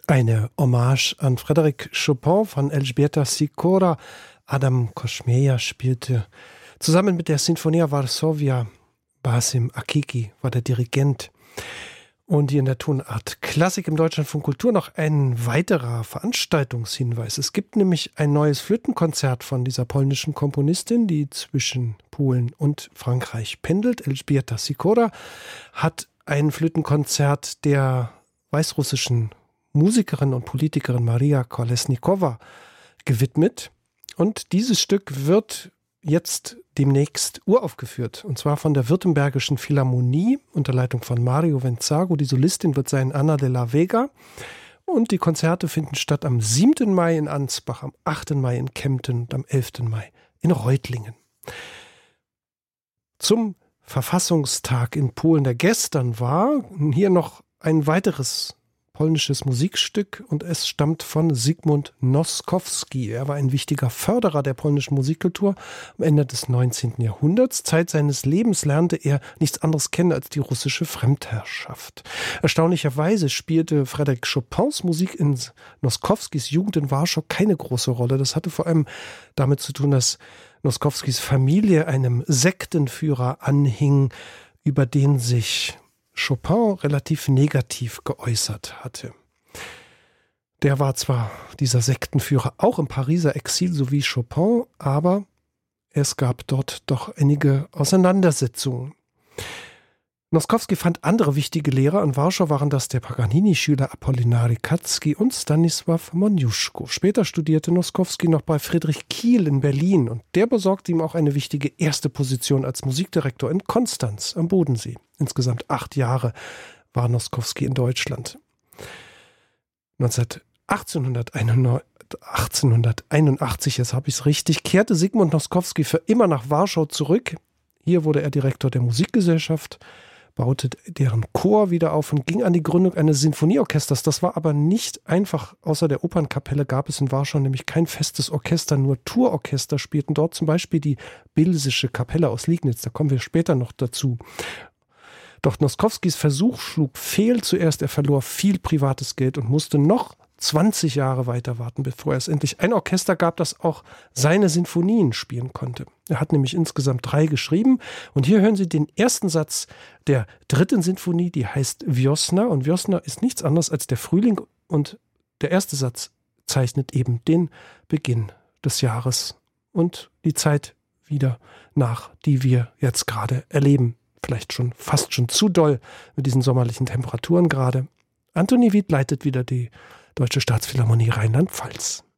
Eine Hommage an Frédéric Chopin von Elżbieta Sikora. Adam Kosmieja spielte zusammen mit der Sinfonia Varsovia. Basim Akiki war der Dirigent. Und hier in der Tonart Klassik im Deutschlandfunk Kultur noch ein weiterer Veranstaltungshinweis. Es gibt nämlich ein neues Flötenkonzert von dieser polnischen Komponistin, die zwischen Polen und Frankreich pendelt. Elżbieta Sikora hat ein Flötenkonzert der weißrussischen Musikerin und Politikerin Maria Kolesnikova gewidmet. Und dieses Stück wird jetzt demnächst uraufgeführt. Und zwar von der Württembergischen Philharmonie unter Leitung von Mario Venzago. Die Solistin wird sein Ana de la Vega. Und die Konzerte finden statt am 7. Mai in Ansbach, am 8. Mai in Kempten und am 11. Mai in Reutlingen. Zum Verfassungstag in Polen, der gestern war, hier noch ein weiteres polnisches Musikstück und es stammt von Zygmunt Noskowski. Er war ein wichtiger Förderer der polnischen Musikkultur am Ende des 19. Jahrhunderts. Zeit seines Lebens lernte er nichts anderes kennen als die russische Fremdherrschaft. Erstaunlicherweise spielte Frédéric Chopins Musik in Noskowskis Jugend in Warschau keine große Rolle. Das hatte vor allem damit zu tun, dass Noskowskis Familie einem Sektenführer anhing, über den sich Chopin relativ negativ geäußert hatte. Der war zwar, dieser Sektenführer, auch im Pariser Exil, so wie Chopin, aber es gab dort doch einige Auseinandersetzungen. Noskowski fand andere wichtige Lehrer. In Warschau waren das der Paganini-Schüler Apollinari Katzki und Stanisław Moniuszko. Später studierte Noskowski noch bei Friedrich Kiel in Berlin und der besorgte ihm auch eine wichtige erste Position als Musikdirektor in Konstanz am Bodensee. Insgesamt 8 Jahre war Noskowski in Deutschland. 1881, jetzt habe ich es richtig, kehrte Zygmunt Noskowski für immer nach Warschau zurück. Hier wurde er Direktor der Musikgesellschaft, baute deren Chor wieder auf und ging an die Gründung eines Sinfonieorchesters. Das war aber nicht einfach. Außer der Opernkapelle gab es in Warschau nämlich kein festes Orchester, nur Tourorchester spielten dort, zum Beispiel die Bilsische Kapelle aus Liegnitz. Da kommen wir später noch dazu. Doch Noskowskis Versuch schlug fehl. Zuerst er verlor viel privates Geld und musste noch 20 Jahre weiter warten, bevor es endlich ein Orchester gab, das auch seine Sinfonien spielen konnte. Er hat nämlich insgesamt 3 geschrieben. Und hier hören Sie den ersten Satz der 3. Sinfonie, die heißt Wiosna. Und Wiosna ist nichts anderes als der Frühling. Und der erste Satz zeichnet eben den Beginn des Jahres und die Zeit wieder nach, die wir jetzt gerade erleben. Vielleicht schon fast schon zu doll mit diesen sommerlichen Temperaturen gerade. Antoni Wied leitet wieder die Deutsche Staatsphilharmonie Rheinland-Pfalz.